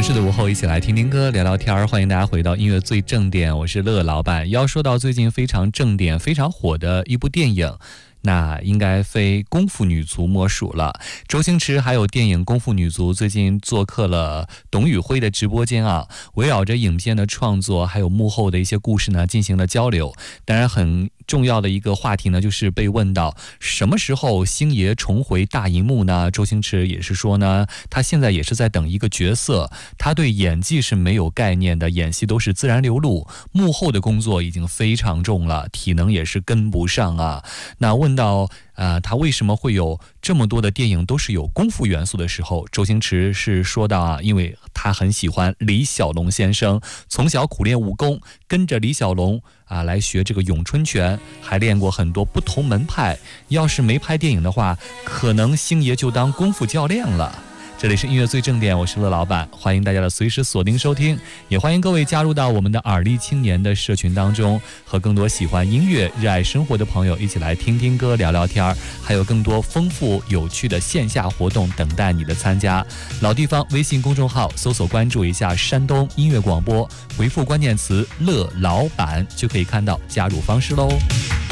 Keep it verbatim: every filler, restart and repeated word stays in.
城市的午后，一起来听听歌聊聊天，欢迎大家回到音乐最正点，我是乐老板。要说到最近非常正点非常火的一部电影，那应该非功夫女足莫属了。周星驰还有电影功夫女足最近做客了董宇辉的直播间啊，围绕着影片的创作还有幕后的一些故事呢进行了交流。当然很重要的一个话题呢，就是被问到什么时候星爷重回大荧幕呢？周星驰也是说呢，他现在也是在等一个角色，他对演技是没有概念的，演戏都是自然流露，幕后的工作已经非常重了，体能也是跟不上啊。那问到呃，他为什么会有这么多的电影都是有功夫元素的时候，周星驰是说到啊，因为他很喜欢李小龙先生，从小苦练武功，跟着李小龙啊来学这个咏春拳，还练过很多不同门派。要是没拍电影的话，可能星爷就当功夫教练了。这里是音乐最正点，我是乐老板，欢迎大家的随时锁定收听，也欢迎各位加入到我们的耳力青年的社群当中，和更多喜欢音乐热爱生活的朋友一起来听听歌聊聊天，还有更多丰富有趣的线下活动等待你的参加。老地方微信公众号搜索关注一下山东音乐广播，回复关键词乐老板就可以看到加入方式喽。